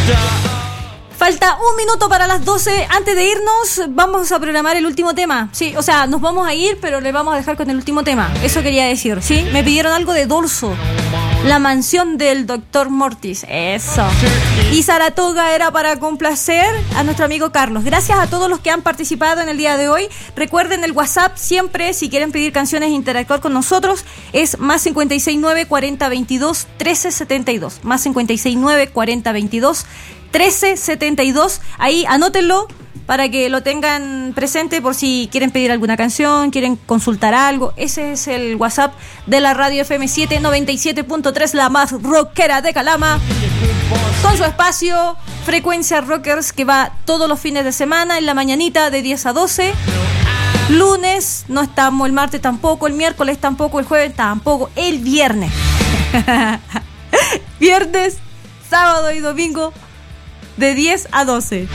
Falta un minuto para las 12. Antes de irnos, vamos a programar el último tema. Sí, o sea, nos vamos a ir, pero le vamos a dejar con el último tema. Eso quería decir, ¿sí? Me pidieron algo de Dorso. La mansión del Dr. Mortis. Eso. Y Saratoga era para complacer a nuestro amigo Carlos. Gracias a todos los que han participado en el día de hoy. Recuerden el WhatsApp siempre, si quieren pedir canciones e interactuar con nosotros, es más 569 40 22 13 72. Más 569 40 22 1372, ahí anótenlo para que lo tengan presente por si quieren pedir alguna canción, quieren consultar algo. Ese es el WhatsApp de la radio FM 797.3, la más rockera de Calama, con su espacio Frecuencia Rockers, que va todos los fines de semana en la mañanita de 10 a 12. Lunes no estamos, el martes tampoco, el miércoles tampoco, el jueves tampoco, el viernes. Viernes, sábado y domingo de 10 a 12.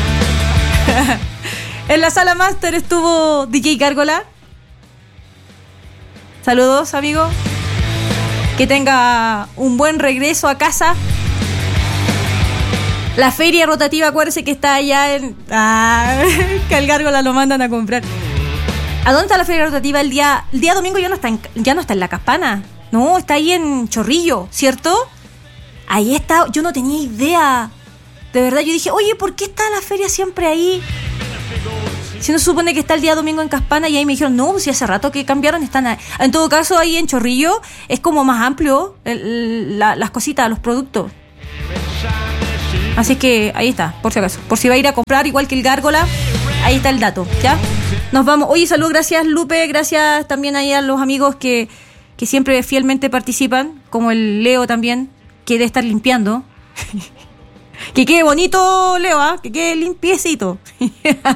En la sala máster estuvo DJ Gárgola. Saludos, amigo. Que tenga un buen regreso a casa. La feria rotativa, acuérdese que está allá en... que al Gárgola lo mandan a comprar. ¿A dónde está la feria rotativa? El día domingo ya no está en La Campana. No, está ahí en Chorrillo, ¿cierto? Ahí está, yo no tenía idea. De verdad, yo dije, oye, ¿por qué está la feria siempre ahí? Si no se supone que está el día domingo en Campana, y ahí me dijeron, no, si hace rato que cambiaron, están ahí. En todo caso, ahí en Chorrillo es como más amplio las cositas, los productos. Así que ahí está, por si acaso. Por si va a ir a comprar igual que el Gárgola, ahí está el dato, ¿ya? Nos vamos. Oye, salud, gracias Lupe, gracias también ahí a los amigos que siempre fielmente participan, como el Leo también, que debe estar limpiando. Que quede bonito, Leo, que quede limpiecito.